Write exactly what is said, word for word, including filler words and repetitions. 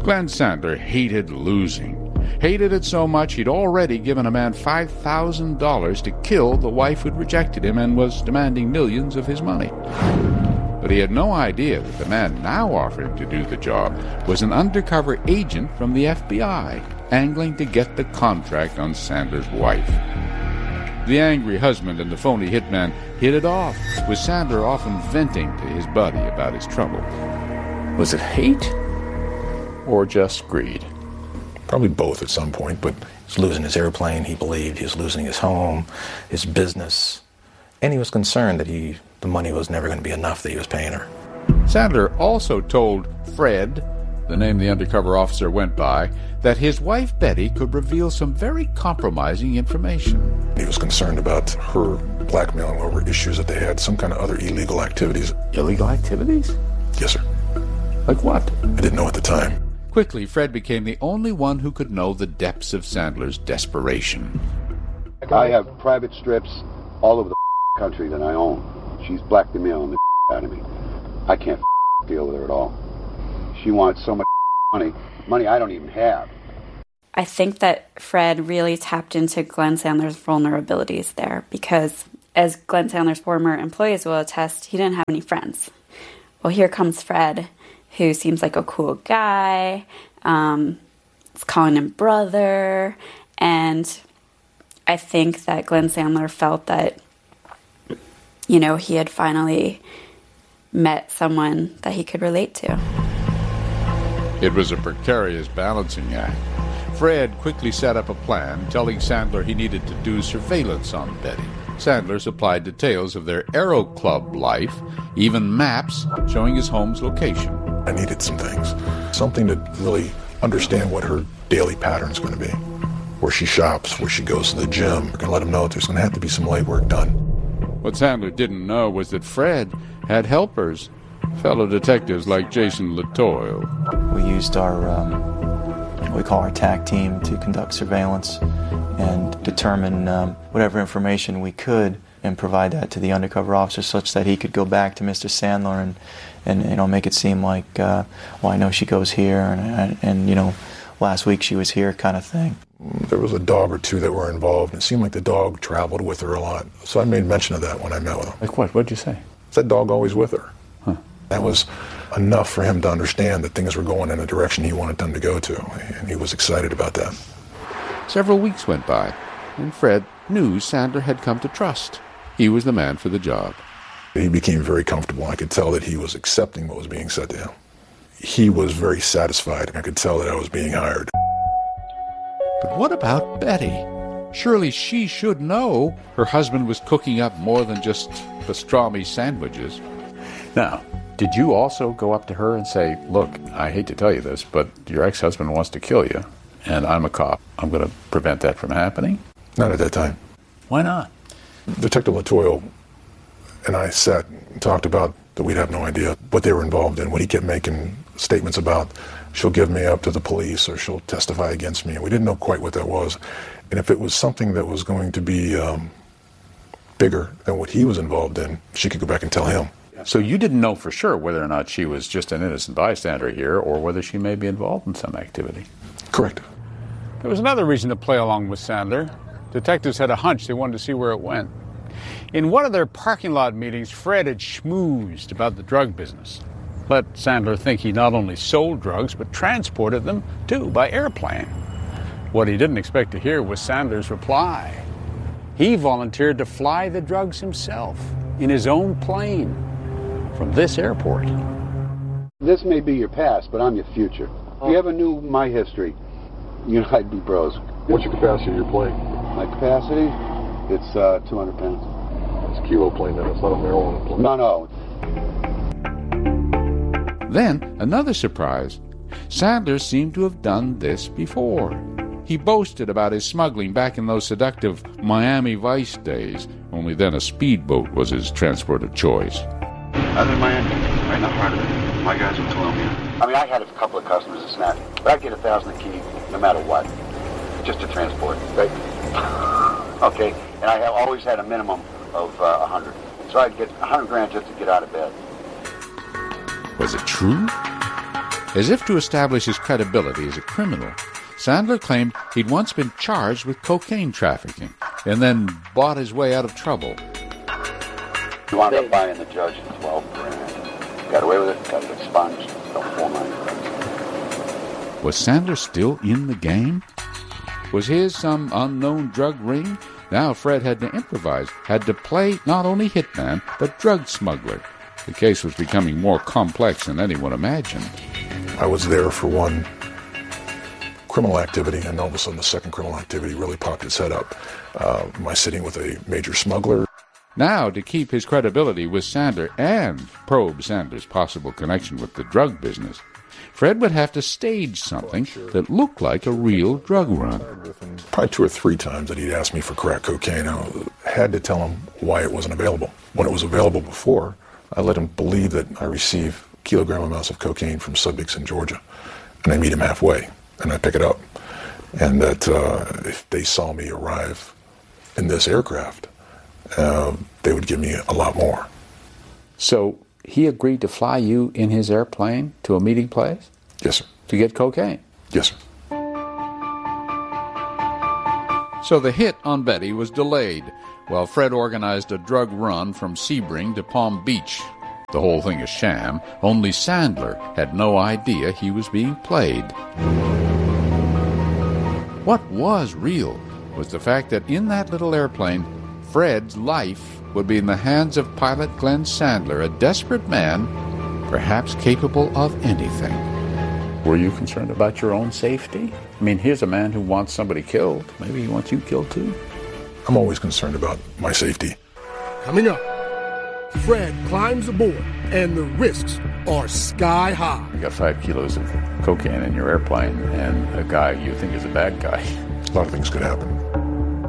Glenn Sandler hated losing. Hated it so much he'd already given a man five thousand dollars to kill the wife who'd rejected him and was demanding millions of his money. But he had no idea that the man now offering to do the job was an undercover agent from the F B I, angling to get the contract on Sandler's wife. The angry husband and the phony hitman hit it off, with Sandler often venting to his buddy about his trouble. Was it hate or just greed? Probably both at some point, but he was losing his airplane, he believed. He was losing his home, his business. And he was concerned that he the money was never going to be enough that he was paying her. Sandler also told Fred, the name the undercover officer went by, that his wife Betty could reveal some very compromising information. He was concerned about her blackmailing over issues that they had, some kind of other illegal activities. Illegal activities? Yes, sir. Like what? I didn't know at the time. Quickly, Fred became the only one who could know the depths of Sandler's desperation. I have private strips all over the country that I own. She's blackmailing the out of me. I can't deal with her at all. She wants so much money, money I don't even have. I think that Fred really tapped into Glenn Sandler's vulnerabilities there because, as Glenn Sandler's former employees will attest, he didn't have any friends. Well, here comes Fred, who seems like a cool guy, um, is calling him brother, and I think that Glenn Sandler felt that, you know, he had finally met someone that he could relate to. It was a precarious balancing act. Fred quickly set up a plan, telling Sandler he needed to do surveillance on Betty. Sandler supplied details of their Aero Club life, even maps showing his home's location. I needed some things, something to really understand what her daily pattern's going to be, where she shops, where she goes to the gym. We're going to let him know that there's going to have to be some legwork done. What Sandler didn't know was that Fred had helpers, fellow detectives like Jason Latoile. We used our, um, what we call our TAC team, to conduct surveillance and determine um, whatever information we could and provide that to the undercover officer such that he could go back to Mister Sandler and, and you know, make it seem like, uh, well, I know she goes here and, and, and, you know, last week she was here kind of thing. There was a dog or two that were involved, and it seemed like the dog traveled with her a lot. So I made mention of that when I met with him. Like what? What'd you say? Is that dog always with her? Huh. That was enough for him to understand that things were going in a direction he wanted them to go to, and he was excited about that. Several weeks went by, and Fred knew Sandler had come to trust. He was the man for the job. He became very comfortable. I could tell that he was accepting what was being said to him. He was very satisfied. I could tell that I was being hired. But what about Betty? Surely she should know her husband was cooking up more than just pastrami sandwiches. Now, did you also go up to her and say, look, I hate to tell you this, but your ex-husband wants to kill you, and I'm a cop. I'm going to prevent that from happening? Not at that time. Why not? Detective Latoile and I sat and talked about that we'd have no idea what they were involved in. When he kept making statements about she'll give me up to the police or she'll testify against me, and we didn't know quite what that was. And if it was something that was going to be um, bigger than what he was involved in, she could go back and tell him. So you didn't know for sure whether or not she was just an innocent bystander here or whether she may be involved in some activity? Correct. There was another reason to play along with Sandler. Detectives had a hunch they wanted to see where it went. In one of their parking lot meetings, Fred had schmoozed about the drug business. Let Sandler think he not only sold drugs, but transported them, too, by airplane. What he didn't expect to hear was Sandler's reply. He volunteered to fly the drugs himself, in his own plane, from this airport. This may be your past, but I'm your future. If you ever knew my history, you know I'd be bros. What's your capacity of your plane? My capacity? It's uh, two hundred pounds. It's a kilo plane, then. It's not a marijuana plane. No, no. Then, another surprise. Sandler seemed to have done this before. He boasted about his smuggling back in those seductive Miami Vice days, only then a speedboat was his transport of choice. I'm in Miami, right in the heart of it. My guys in Colombia. I mean, I had a couple of customers that snapped, but I'd get a thousand a key, no matter what, just to transport, right? Okay, and I have always had a minimum of uh, a hundred, so I'd get a hundred grand just to get out of bed. Was it true? As if to establish his credibility as a criminal, Sandler claimed he'd once been charged with cocaine trafficking and then bought his way out of trouble. You wound up buying the judge twelve grand. Got away with it, got it expunged, the whole nine yards. Was Sandler still in the game? Was his some unknown drug ring? Now Fred had to improvise, had to play not only hitman, but drug smuggler. The case was becoming more complex than anyone imagined. I was there for one criminal activity, and all of a sudden the second criminal activity really popped its head up. Uh, my sitting with a major smuggler. Now, to keep his credibility with Sandler and probe Sandler's possible connection with the drug business, Fred would have to stage something that looked like a real drug run. Probably two or three times that he'd asked me for crack cocaine. I had to tell him why it wasn't available. When it was available before, I let him believe that I receive kilogram amounts of cocaine from subjects in Georgia, and I meet him halfway, and I pick it up. And that uh, if they saw me arrive in this aircraft, uh, they would give me a lot more. So he agreed to fly you in his airplane to a meeting place? Yes, sir. To get cocaine? Yes, sir. So the hit on Betty was delayed, while Fred organized a drug run from Sebring to Palm Beach. The whole thing a sham. Only Sandler had no idea he was being played. What was real was the fact that in that little airplane, Fred's life would be in the hands of pilot Glenn Sandler, a desperate man, perhaps capable of anything. Were you concerned about your own safety? I mean, here's a man who wants somebody killed. Maybe he wants you killed too. I'm always concerned about my safety. Coming up, Fred climbs aboard, and the risks are sky high. You got five kilos of cocaine in your airplane, and a guy you think is a bad guy. A lot of things could happen.